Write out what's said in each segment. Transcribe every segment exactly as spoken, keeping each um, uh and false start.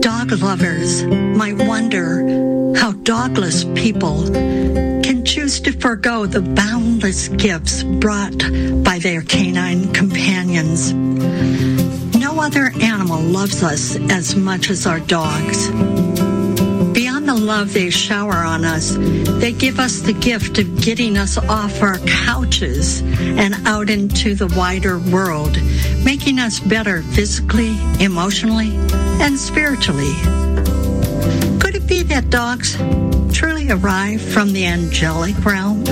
Dog lovers might wonder how dogless people can choose to forego the boundless gifts brought by their canine companions. No other animal loves us as much as our dogs. Beyond the love they shower on us, they give us the gift of getting us off our couches and out into the wider world, making us better physically, emotionally, and spiritually. Could it be that dogs truly arrive from the angelic realm?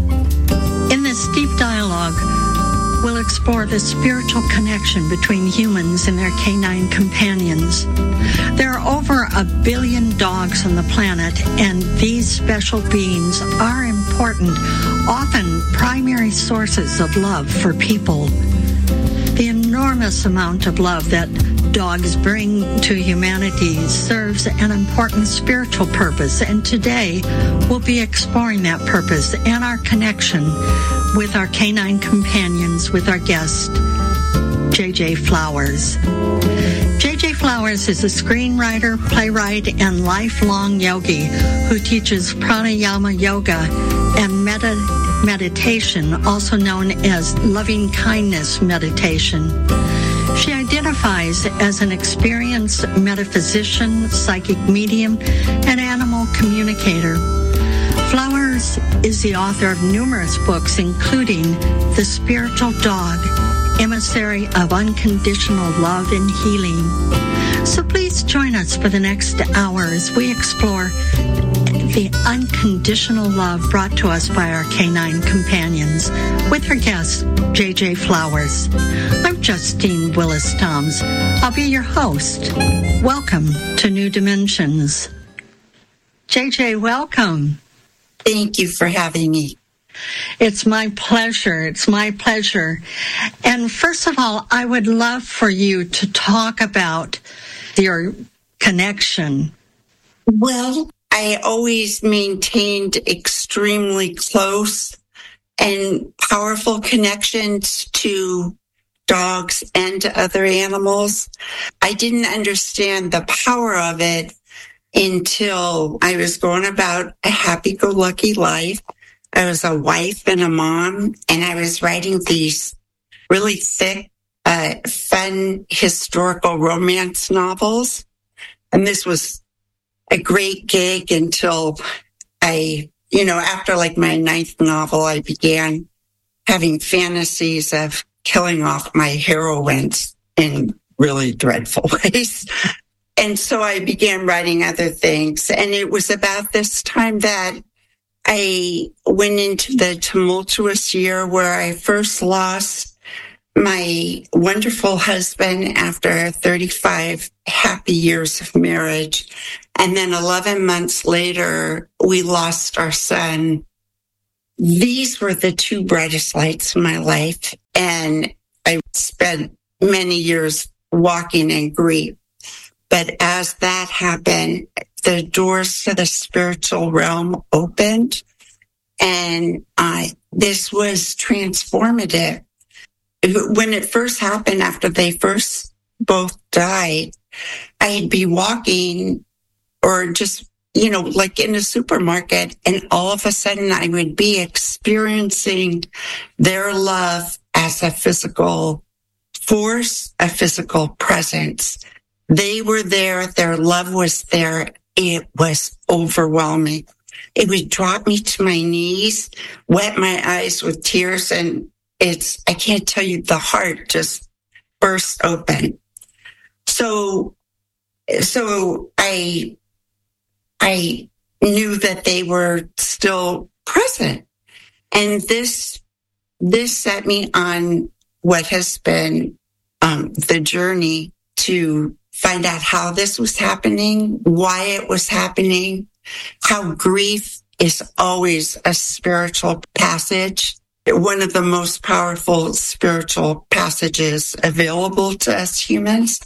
In this deep dialogue, we'll explore the spiritual connection between humans and their canine companions. There are over a billion dogs on the planet, and these special beings are important, often primary sources of love for people. The enormous amount of love that dogs bring to humanity serves an important spiritual purpose, and today we'll be exploring that purpose and our connection with our canine companions with our guest, J J Flowers. J J Flowers is a screenwriter, playwright, and lifelong yogi who teaches pranayama yoga and metta meditation, also known as loving kindness meditation. She identifies as an experienced metaphysician, psychic medium, and animal communicator. Flowers is the author of numerous books, including The Spiritual Dog, Emissary of Unconditional Love and Healing. So please join us for the next hour as we explore the unconditional love brought to us by our canine companions with our guest, J J Flowers. I'm Justine Willis-Toms. I'll be your host. Welcome to New Dimensions. J J, welcome. Thank you for having me. It's my pleasure. It's my pleasure. And first of all, I would love for you to talk about your connection. Well, I always maintained extremely close and powerful connections to dogs and to other animals. I didn't understand the power of it until I was going about a happy-go-lucky life. I was a wife and a mom, and I was writing these really thick, uh, fun historical romance novels. And this was a great gig until I, you know, after like my ninth novel, I began having fantasies of killing off my heroines in really dreadful ways. And so I began writing other things. And it was about this time that I went into the tumultuous year where I first lost my wonderful husband after thirty-five happy years of marriage. And then eleven months later, we lost our son. These were the two brightest lights in my life. And I spent many years walking in grief. But as that happened, the doors to the spiritual realm opened. And uh, this was transformative. When it first happened, after they first both died, I'd be walking or just, you know, like in a supermarket, and all of a sudden I would be experiencing their love as a physical force, a physical presence. They were there. Their love was there. It was overwhelming. It would drop me to my knees, wet my eyes with tears, and it's, I can't tell you, the heart just burst open. So, so I, I knew that they were still present. And this, this set me on what has been, um, the journey to find out how this was happening, why it was happening, how grief is always a spiritual passage, one of the most powerful spiritual passages available to us humans.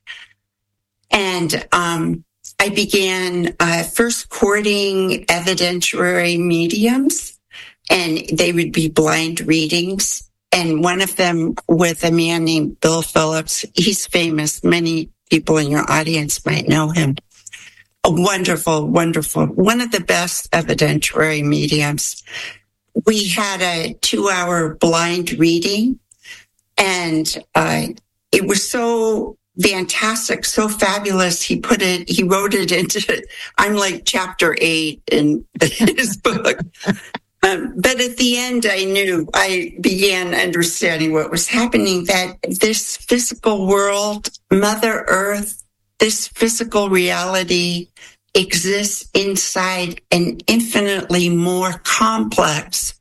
And um, I began uh, first courting evidentiary mediums, and they would be blind readings. And one of them with a man named Bill Phillips. He's famous. Many people in your audience might know him. A wonderful, wonderful, one of the best evidentiary mediums. We had a two-hour blind reading, and uh, it was so fantastic, so fabulous. He put it, he wrote it into, I'm like chapter eight in his book. Um, but at the end, I knew, I began understanding what was happening, that this physical world, Mother Earth, this physical reality exists inside an infinitely more complex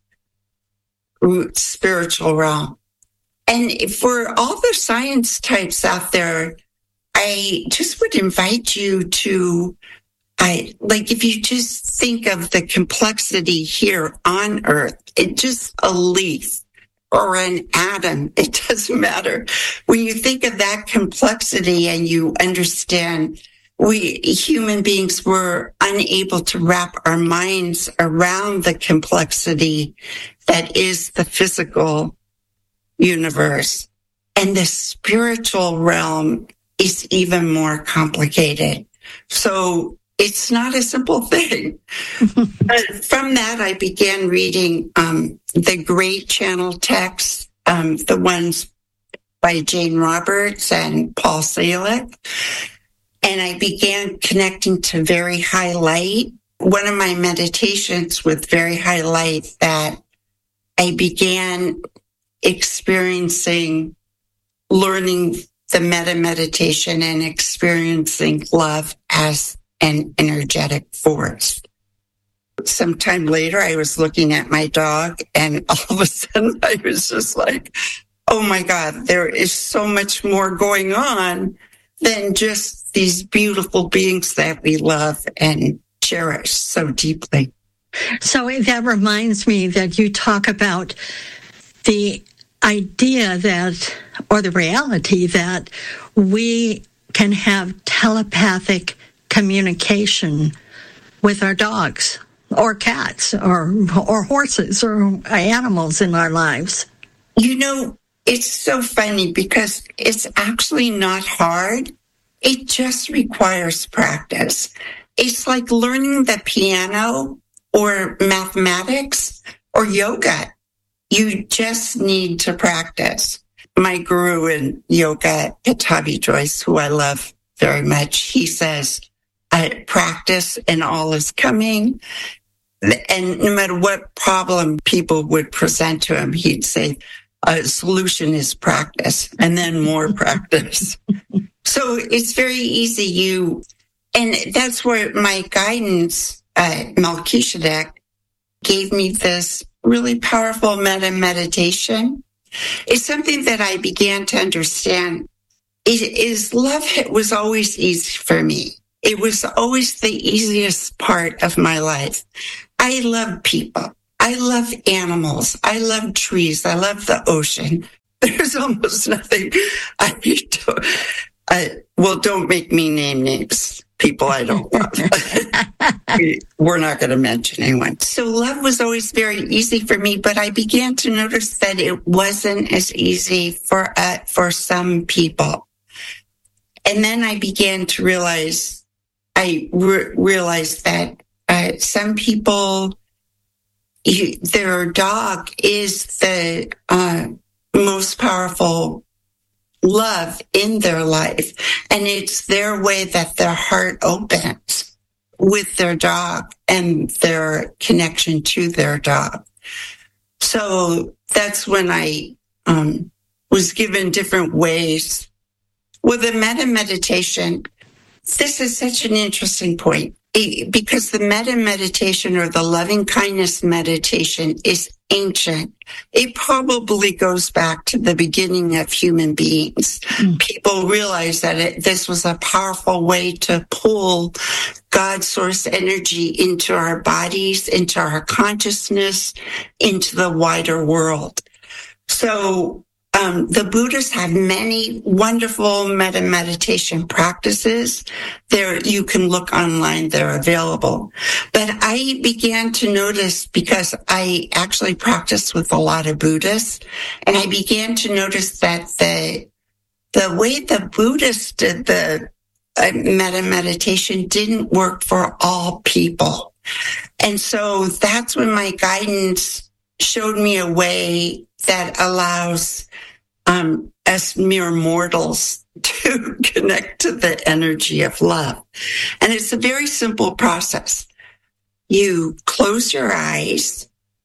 spiritual realm. And for all the science types out there, I just would invite you to, I like, if you just think of the complexity here on Earth, it just a leaf or an atom, it doesn't matter. When you think of that complexity and you understand, we human beings were unable to wrap our minds around the complexity that is the physical universe. And the spiritual realm is even more complicated. So it's not a simple thing. But from that, I began reading um, the great channel texts, um, the ones by Jane Roberts and Paul Salick. And I began connecting to very high light. One of my meditations with very high light, that I began experiencing, learning the metta meditation and experiencing love as an energetic force. Sometime later, I was looking at my dog, and all of a sudden I was just like, oh my God, there is so much more going on than just these beautiful beings that we love and cherish so deeply. So that reminds me that you talk about the idea that, or the reality that we can have telepathic communication with our dogs or cats or or horses or animals in our lives. You know, it's so funny because it's actually not hard. It just requires practice. It's like learning the piano or mathematics or yoga. You just need to practice. My guru in yoga, Pattabhi Jois, who I love very much, he says, I practice and all is coming. And no matter what problem people would present to him, he'd say, a solution is practice, and then more practice. So it's very easy. You, and that's where my guidance, uh, Melchizedek, gave me this really powerful metta meditation. It's something that I began to understand. It is love. It was always easy for me. It was always the easiest part of my life. I love people. I love animals. I love trees. I love the ocean. There's almost nothing I don't, I, well, don't make me name names. People I don't love. We're not going to mention anyone. So love was always very easy for me, but I began to notice that it wasn't as easy for, uh, for some people. And then I began to realize, I re- realized that uh, some people, you, their dog is the uh, most powerful love in their life. And it's their way that their heart opens with their dog and their connection to their dog. So that's when I um, was given different ways. With the metta meditation, this is such an interesting point. It, because the metta meditation or the loving kindness meditation is ancient. It probably goes back to the beginning of human beings. Mm. People realized that it, this was a powerful way to pull God's source energy into our bodies, into our consciousness, into the wider world. So Um, the Buddhists have many wonderful metta meditation practices. There, you can look online, they're available. But I began to notice, because I actually practice with a lot of Buddhists, and I began to notice that the the way the Buddhists did the uh, metta meditation didn't work for all people. And so that's when my guidance showed me a way that allows um, us mere mortals to connect to the energy of love. And it's a very simple process. You close your eyes.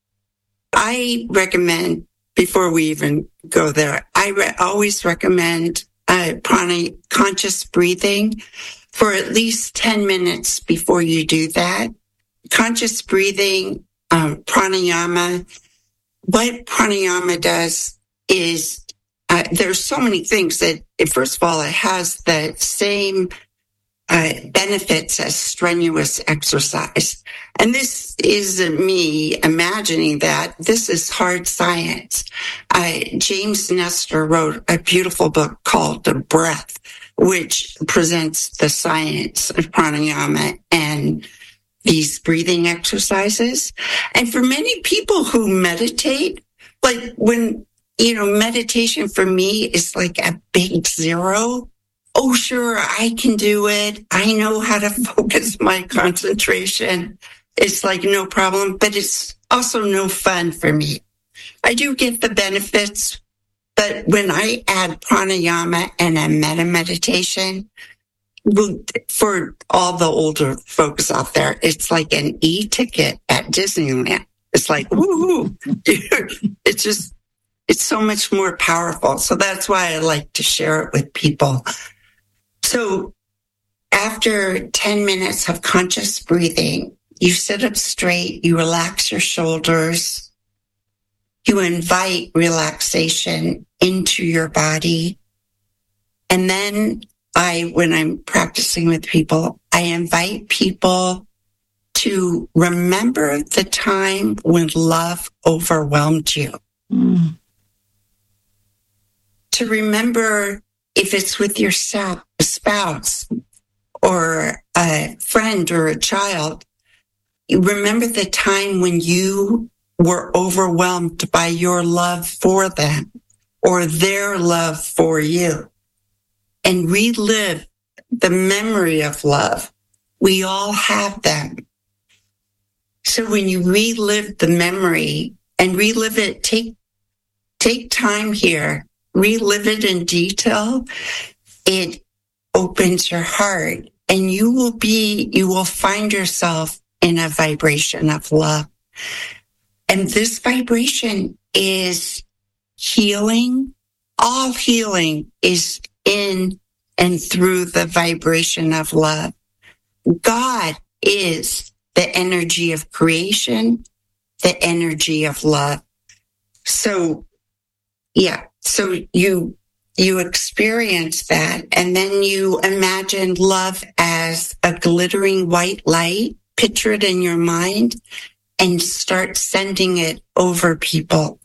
I recommend, before we even go there, I re- always recommend uh, prana, conscious breathing for at least ten minutes before you do that. Conscious breathing, um, pranayama. What pranayama does is, uh, there's so many things that, first of all, it has the same uh, benefits as strenuous exercise. And this isn't me imagining that. This is hard science. Uh, James Nestor wrote a beautiful book called The Breath, which presents the science of pranayama and these breathing exercises. And for many people who meditate, like when, you know, meditation for me is like a big zero. Oh, sure, I can do it. I know how to focus my concentration. It's like no problem, but it's also no fun for me. I do get the benefits, but when I add pranayama and a metta meditation, for all the older folks out there, it's like an e-ticket at Disneyland. It's like, woohoo! It's just, it's so much more powerful. So that's why I like to share it with people. So after ten minutes of conscious breathing, you sit up straight, you relax your shoulders, you invite relaxation into your body. And then I, when I'm practicing with people, I invite people to remember the time when love overwhelmed you. Mm. To remember if it's with yourself, a spouse, or a friend or a child, you remember the time when you were overwhelmed by your love for them or their love for you. And relive the memory of love. We all have them. So when you relive the memory and relive it, take, take time here, relive it in detail. It opens your heart and you will be, you will find yourself in a vibration of love. And this vibration is healing. All healing is in and through the vibration of love. God is the energy of creation, the energy of love. So, yeah, so you, you experience that, and then you imagine love as a glittering white light, picture it in your mind, and start sending it over people.